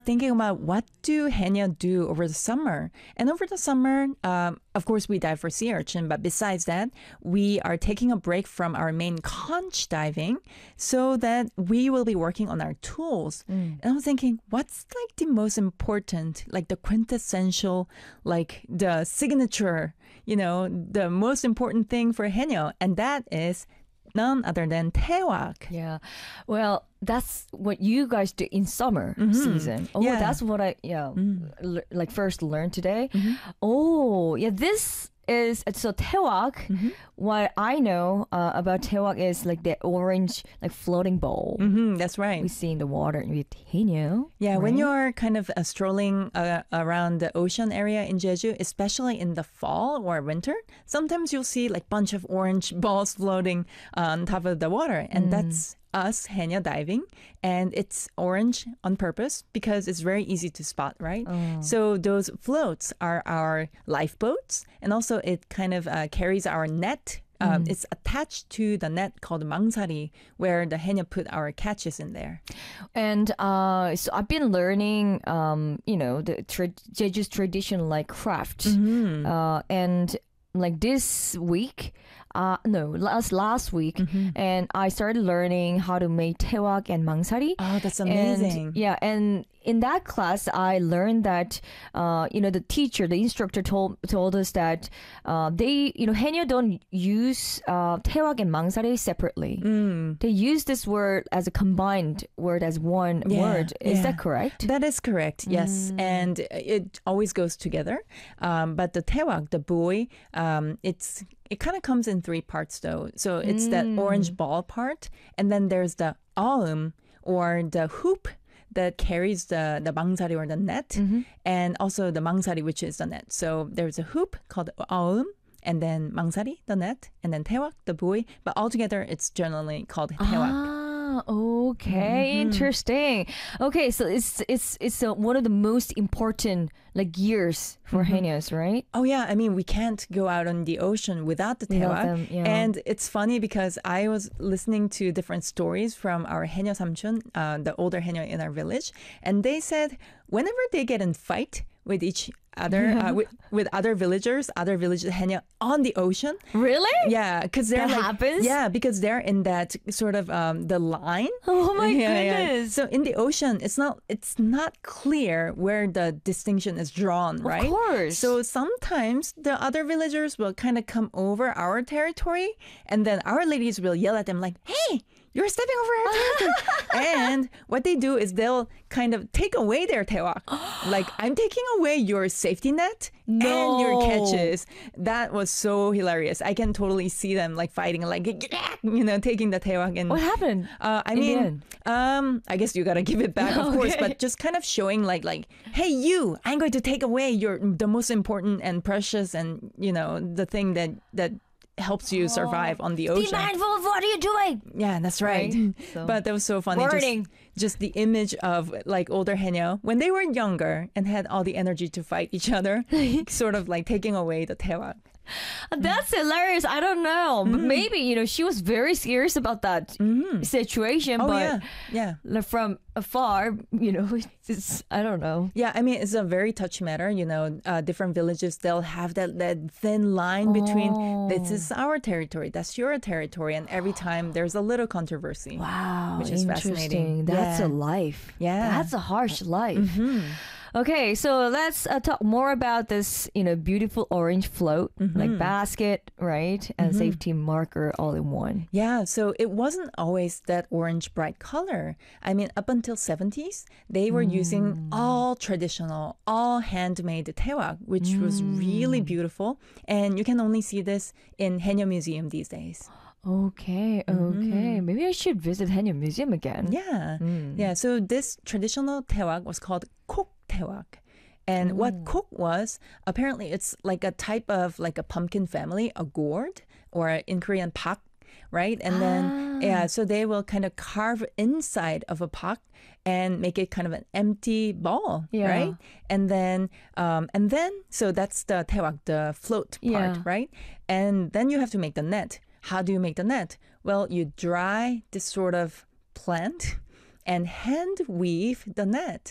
thinking about what do Haenyeo do over the summer. And over the summer, of course, we dive for sea urchin, but besides that, we are taking a break from our main conch diving so that we will be working on our tools. And I was thinking, what's like the most important, like the quintessential, like the signature, the most important thing for Haenyeo, and that is none other than 태왁. Yeah. Well, that's what you guys do in summer season. Oh, Yeah. that's what I like first learned today. Oh, yeah, this is so 태왁. What I know about 태왁 is like the orange like floating bowl That's right. we see in the water with Haenyeo. Yeah, when right? you're kind of strolling around the ocean area in Jeju, especially in the fall or winter, sometimes you'll see like bunch of orange balls floating on top of the water, and that's us Haenyeo diving, and it's orange on purpose because it's very easy to spot, right? So those floats are our lifeboats, and also it kind of carries our net. It's attached to the net called mangsari, where the Haenyeo put our catches in there. And so I've been learning, the Jeju's tradition like craft, and like this week. Last week, and I started learning how to make 태왁 and mangsari. Oh, that's amazing. And in that class, I learned that the instructor told us that Haenyeo don't use 태왁 and mangsari separately. They use this word as a combined word, as one word. Is that correct? That is correct, yes. And it always goes together. But the 태왁, the buoy, it kind of comes in three parts though. So it's that orange ball part, and then there's the aum, or the hoop that carries the mangsari or the net, and also the mangsari, which is the net. So there's a hoop called aum, and then mangsari, the net, and then 태왁, the buoy. But altogether, it's generally called 태왁. Okay, interesting. Okay, so it's one of the most important like years for Haenyeos, right? Oh yeah, I mean we can't go out on the ocean without the Without 태왁. them, yeah. And it's funny because I was listening to different stories from our Haenyeo samchun, the older Haenyeo in our village, and they said whenever they get in fight with each other, with other villagers Haenyeo on the ocean. Really? Yeah, because they're That like, happens? Yeah, because they're in that sort of the line. Oh my Yeah. goodness. So in the ocean, it's not clear where the distinction is drawn, right? Of course. So sometimes the other villagers will kind of come over our territory, and then our ladies will yell at them like, "Hey, you're stepping over our territory." And what they do is they'll kind of take away their 태왁. Like, I'm taking away your safety net and your catches. That was so hilarious. I can totally see them like fighting, like, taking the 태왁. And What happened? I guess you gotta give it back, of course, but just kind of showing like, hey, I'm going to take away the most important and precious and, the thing that helps you survive on the ocean. Be mindful of what you're doing. Yeah, that's right. So- But that was so funny. Warning. Just the image of like older Haenyeo when they were younger and had all the energy to fight each other, sort of like taking away the 태왁. That's hilarious. I don't know. But maybe, she was very serious about that situation. Oh, but yeah. like, from afar, it's, I don't know. Yeah, I mean, it's a very touchy matter. Different villages, they'll have that thin line between this is our territory, that's your territory. And every time there's a little controversy. Wow, Which is interesting. fascinating. That's Yeah. a life. Yeah. That's a harsh life. Okay, so let's talk more about this, beautiful orange float, like basket, right? And safety marker all in one. Yeah, so it wasn't always that orange bright color. I mean, up until 70s, they were using all traditional, all handmade 태왁, which was really beautiful. And you can only see this in Haenyeo Museum these days. Okay. Maybe I should visit Haenyeo Museum again. Yeah. Yeah, so this traditional 태왁 was called 콕 태왁. And what kok was, apparently it's like a type of like a pumpkin family, a gourd, or in Korean pak, right? And then, so they will kind of carve inside of a pak and make it kind of an empty ball, right? And then, so that's the 태왁, the float part, right? And then you have to make the net. How do you make the net? Well, you dry this sort of plant and hand weave the net.